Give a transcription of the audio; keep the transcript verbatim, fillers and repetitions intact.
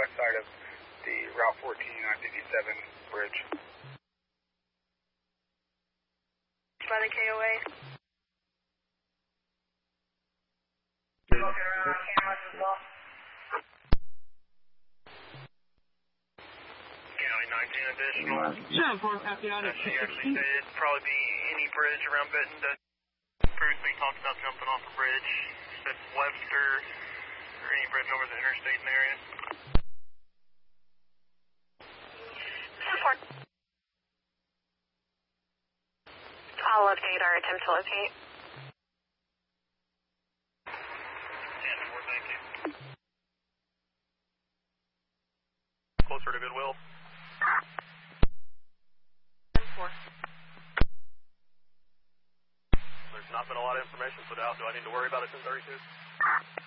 west side of the Route fourteen I fifty-seven bridge. By the K O A. Walking around on cameras as well. County nineteen additional. Sure, for Appiana. She actually said it'd probably be any bridge around Benton that previously talked about jumping off a bridge. Said Webster or any bridge over the interstate in the area. Support. I'll locate or attempt to locate. ten four, thank you. Closer to Goodwill. ten four. There's not been a lot of information put out. Do I need to worry about it ten thirty-two?